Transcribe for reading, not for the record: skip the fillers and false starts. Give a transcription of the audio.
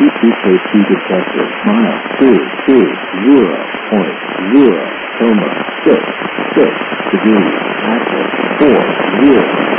EKG detector, mile 220.0, 6 degrees, active, 40.